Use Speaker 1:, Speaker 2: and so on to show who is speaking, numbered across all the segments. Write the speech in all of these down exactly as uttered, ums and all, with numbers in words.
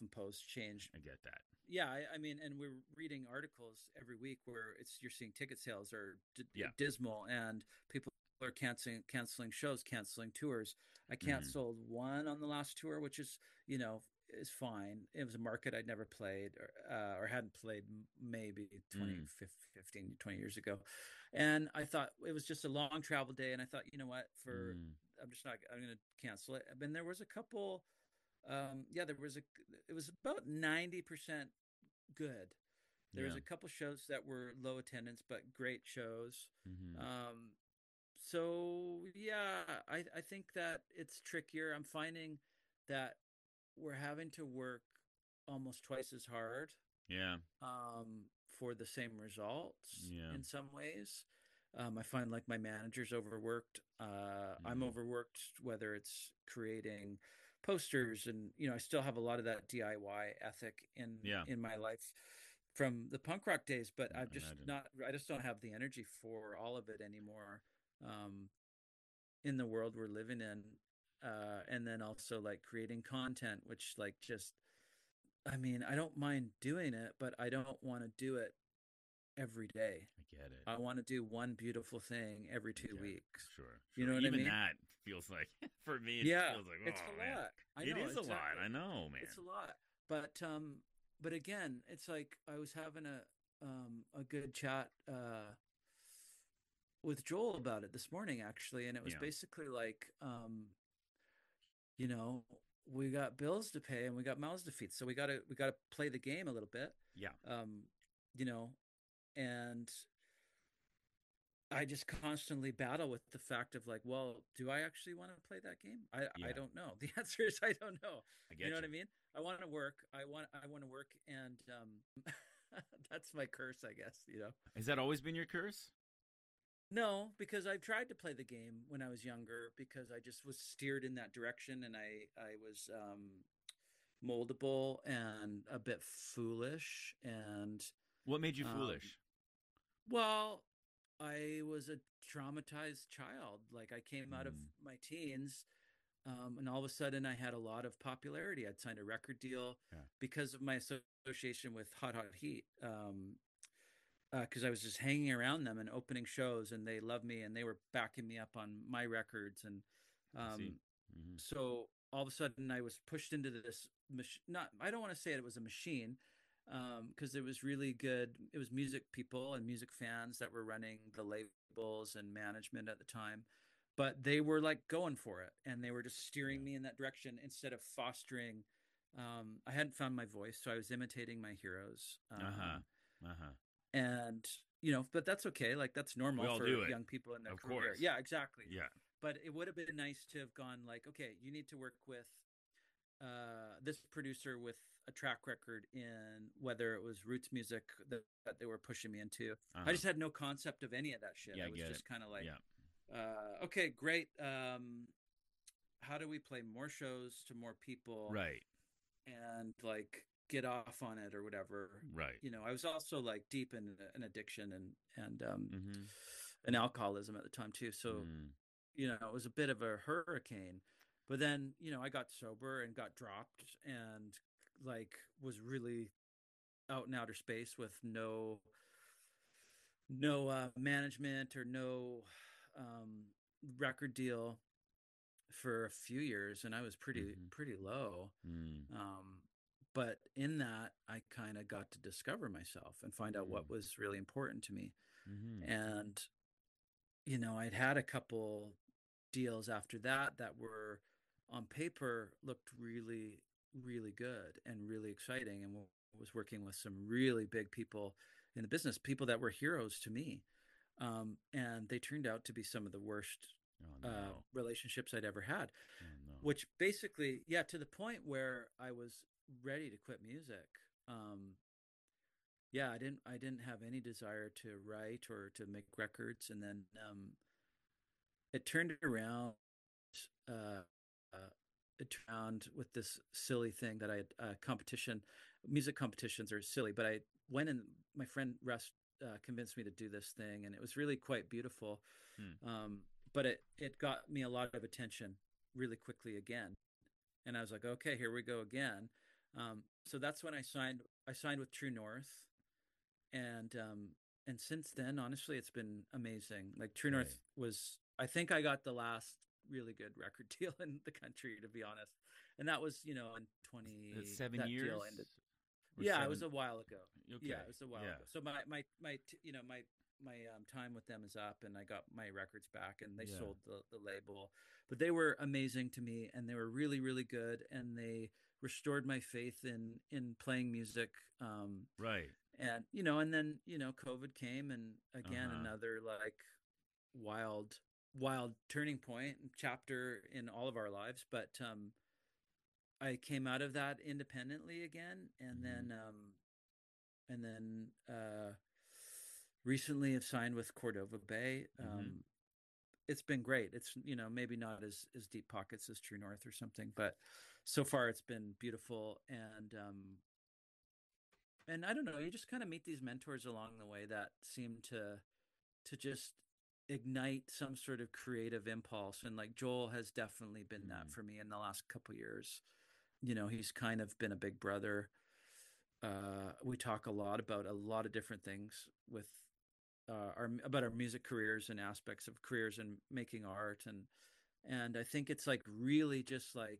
Speaker 1: self-imposed change.
Speaker 2: I get that.
Speaker 1: Yeah, I, I mean, and we're reading articles every week where it's you're seeing ticket sales are d-
Speaker 2: Yeah.
Speaker 1: dismal, and people are canceling canceling shows, canceling tours. I
Speaker 2: Mm-hmm.
Speaker 1: canceled one on the last tour, which is you know is fine. It was a market I'd never played or, uh, or hadn't played maybe twenty,
Speaker 2: Mm.
Speaker 1: fifteen, twenty years ago, and I thought it was just a long travel day, and I thought, you know what, for
Speaker 2: Mm.
Speaker 1: I'm just not I'm going to cancel it. And there was a couple. Um, yeah, there was a. It was about ninety percent good. There was
Speaker 2: Yeah.
Speaker 1: a couple shows that were low attendance, but great shows.
Speaker 2: Mm-hmm.
Speaker 1: Um, so yeah, I, I think that it's trickier. I'm finding that we're having to work almost twice as hard
Speaker 2: Yeah.
Speaker 1: um, for the same results
Speaker 2: Yeah.
Speaker 1: in some ways. Um, I find like my manager's overworked. Uh, I'm
Speaker 2: Mm.
Speaker 1: overworked, whether it's creating posters, and you know, I still have a lot of that D I Y ethic in
Speaker 2: Yeah.
Speaker 1: in my life from the punk rock days, but I've
Speaker 2: I
Speaker 1: just
Speaker 2: imagine.
Speaker 1: not. I just don't have the energy for all of it anymore. Um, in the world we're living in, uh, and then also like creating content, which like just I mean, I don't mind doing it, but I don't want to do it every day.
Speaker 2: I get it.
Speaker 1: I want to do one beautiful thing every two
Speaker 2: Okay.
Speaker 1: weeks.
Speaker 2: Sure.
Speaker 1: You
Speaker 2: Sure.
Speaker 1: know what I
Speaker 2: Even
Speaker 1: mean?
Speaker 2: that feels like for me. It
Speaker 1: Yeah,
Speaker 2: feels like,
Speaker 1: it's
Speaker 2: oh
Speaker 1: a
Speaker 2: man,
Speaker 1: lot. I
Speaker 2: it
Speaker 1: know
Speaker 2: is a lot.
Speaker 1: exactly.
Speaker 2: I know,
Speaker 1: It's
Speaker 2: man.
Speaker 1: a lot. But um but again, it's like I was having a um a good chat uh with Joel about it this morning actually, and it was
Speaker 2: Yeah.
Speaker 1: basically like um you know, we got bills to pay and we got mouths to feed. So we got to we got to play the game a little bit.
Speaker 2: Yeah.
Speaker 1: Um you know, and I just constantly battle with the fact of like, well, do I actually want to play that game? I I
Speaker 2: Yeah.
Speaker 1: don't know. The answer is I don't know.
Speaker 2: I
Speaker 1: You know
Speaker 2: get
Speaker 1: what
Speaker 2: you.
Speaker 1: I mean? I want to work. I want I want to work, and um, that's my curse, I guess. You know?
Speaker 2: Has that always been your curse?
Speaker 1: No, because I've tried to play the game when I was younger because I just was steered in that direction, and I I was um, moldable and a bit foolish, and
Speaker 2: What made you
Speaker 1: um,
Speaker 2: foolish?
Speaker 1: well, I was a traumatized child. Like I came out of
Speaker 2: Mm.
Speaker 1: my teens, um, and all of a sudden I had a lot of popularity. I'd signed a record deal
Speaker 2: Yeah.
Speaker 1: because of my association with Hot Hot Heat. Um, because uh, I was just hanging around them and opening shows, and they loved me, and they were backing me up on my records, and
Speaker 2: I see.
Speaker 1: um,
Speaker 2: Mm-hmm.
Speaker 1: so all of a sudden I was pushed into this mach- not I don't want to say it was a machine because um, it was really good. It was music people and music fans that were running the labels and management at the time, but they were like going for it, and they were just steering
Speaker 2: Yeah.
Speaker 1: me in that direction instead of fostering. Um, I hadn't found my voice, so I was imitating my heroes.
Speaker 2: Uh huh.
Speaker 1: Um,
Speaker 2: Uh huh.
Speaker 1: and you know, but that's okay, like that's
Speaker 2: We
Speaker 1: normal
Speaker 2: all
Speaker 1: for
Speaker 2: do it,
Speaker 1: young people in their
Speaker 2: of
Speaker 1: career.
Speaker 2: course.
Speaker 1: Yeah, exactly.
Speaker 2: Yeah.
Speaker 1: But it would have been nice to have gone like, okay, you need to work with uh this producer with a track record in whether it was roots music that, that they were pushing me into.
Speaker 2: Uh
Speaker 1: I
Speaker 2: huh.
Speaker 1: just had no concept of any of that shit.
Speaker 2: Yeah.
Speaker 1: I
Speaker 2: I
Speaker 1: was
Speaker 2: get it.
Speaker 1: just kind of like,
Speaker 2: Yeah.
Speaker 1: uh okay, great. Um how do we play more shows to more people
Speaker 2: Right.
Speaker 1: and like get off on it or whatever.
Speaker 2: Right.
Speaker 1: You know, I was also like deep in an addiction and and um
Speaker 2: Mm-hmm.
Speaker 1: an alcoholism at the time too. So,
Speaker 2: Mm.
Speaker 1: you know, it was a bit of a hurricane. But then, you know, I got sober and got dropped and like was really out in outer space with no no uh management or no um record deal for a few years, and I was pretty
Speaker 2: Mm-hmm.
Speaker 1: pretty low.
Speaker 2: Mm.
Speaker 1: Um, but in that, I kind of got to discover myself and find out
Speaker 2: Mm.
Speaker 1: what was really important to me.
Speaker 2: Mm-hmm.
Speaker 1: And you know, I'd had a couple deals after that that were on paper looked really really good and really exciting, and was working with some really big people in the business, people that were heroes to me, um, and they turned out to be some of the worst
Speaker 2: Oh
Speaker 1: uh,
Speaker 2: no.
Speaker 1: relationships I'd ever had,
Speaker 2: Oh no.
Speaker 1: which basically, yeah, to the point where I was ready to quit music. Um, yeah, I didn't, I didn't have any desire to write or to make records, and then um, it turned around. Uh, uh, it turned around with this silly thing that I had uh, competition. Music competitions are silly, but I went and my friend Russ uh, convinced me to do this thing, and it was really quite beautiful.
Speaker 2: Hmm.
Speaker 1: Um, but it it got me a lot of attention really quickly again, and I was like, okay, here we go again. Um, so that's when I signed. I signed with True North, and um, and since then, honestly, it's been amazing. Like True
Speaker 2: Okay.
Speaker 1: North was, I think I got the last really good record deal in the country, to be honest. And that was, you know, in twenty,
Speaker 2: That's seven
Speaker 1: that
Speaker 2: years
Speaker 1: deal ended.
Speaker 2: or
Speaker 1: Yeah, it was
Speaker 2: seven.
Speaker 1: a while ago.
Speaker 2: Okay.
Speaker 1: Yeah, it was a while
Speaker 2: Yeah.
Speaker 1: ago. So my my my t- you know my my um, time with them is up, and I got my records back, and they
Speaker 2: Yeah.
Speaker 1: sold the the label. But they were amazing to me, and they were really really good, and they restored my faith in in playing music. Um,
Speaker 2: Right.
Speaker 1: and you know, and then you know, COVID came, and
Speaker 2: Uh
Speaker 1: again
Speaker 2: huh.
Speaker 1: another like wild wild turning point chapter in all of our lives. But um, I came out of that independently again, and
Speaker 2: Mm-hmm.
Speaker 1: then um, and then uh, recently have signed with Cordova Bay.
Speaker 2: Mm-hmm.
Speaker 1: Um, it's been great. It's you know maybe not as as deep pockets as True North or something, but so far it's been beautiful. And um, and I don't know, you just kind of meet these mentors along the way that seem to to just ignite some sort of creative impulse. And like Joel has definitely been that
Speaker 2: Mm.
Speaker 1: for me in the last couple years. You know, he's kind of been a big brother. Uh, we talk a lot about a lot of different things with uh, our about our music careers and aspects of careers and making art, and and I think it's like really just like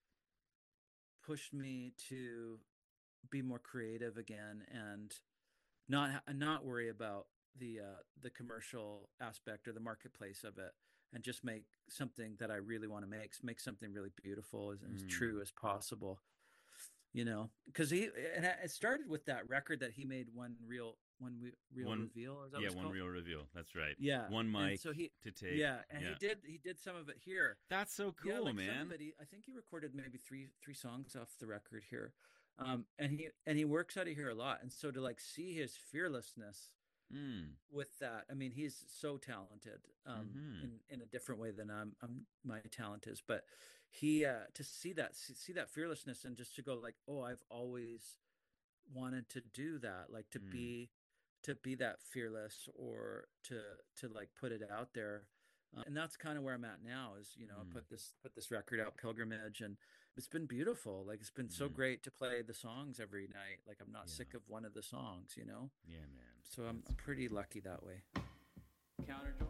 Speaker 1: pushed me to be more creative again and not not worry about the uh, the commercial aspect or the marketplace of it, and just make something that I really want to make, make something really beautiful as, as
Speaker 2: Mm.
Speaker 1: true as possible. You know, because he and it started with that record that he made, one real one real
Speaker 2: One.
Speaker 1: reveal, or is that what
Speaker 2: Yeah.
Speaker 1: it's
Speaker 2: One
Speaker 1: called?
Speaker 2: real reveal. That's right.
Speaker 1: Yeah,
Speaker 2: One
Speaker 1: and
Speaker 2: mic
Speaker 1: so he,
Speaker 2: to tape.
Speaker 1: yeah, and he
Speaker 2: Yeah.
Speaker 1: did he did some of it here.
Speaker 2: That's so
Speaker 1: Yeah,
Speaker 2: cool,
Speaker 1: like some of
Speaker 2: man.
Speaker 1: it. He, I think he recorded maybe three three songs off the record here, um, and he and he works out of here a lot. And so to like see his fearlessness
Speaker 2: Mm.
Speaker 1: with that, I mean, he's so talented, um,
Speaker 2: Mm-hmm.
Speaker 1: in in a different way than I'm, I'm my talent is. But he uh, to see that see, see that fearlessness, and just to go like, oh, I've always wanted to do that, like to
Speaker 2: Mm.
Speaker 1: be to be that fearless, or to to like put it out there. Uh, and that's kind of where I'm at now, is you know I
Speaker 2: Mm.
Speaker 1: put this put this record out, Pilgrimage, and it's been beautiful. Like it's been so
Speaker 2: Mm-hmm.
Speaker 1: great to play the songs every night. Like I'm not
Speaker 2: Yeah.
Speaker 1: sick of one of the songs, you know
Speaker 2: Yeah, man.
Speaker 1: so i'm,
Speaker 2: That's
Speaker 1: I'm pretty
Speaker 2: great.
Speaker 1: lucky that way. Counter Joel.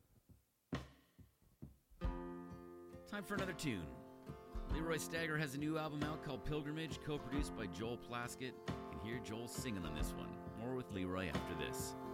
Speaker 2: Time for another tune. Leroy Stagger has a new album out called Pilgrimage, co-produced by Joel Plaskett. You can hear Joel singing on this one. More with Leroy after this.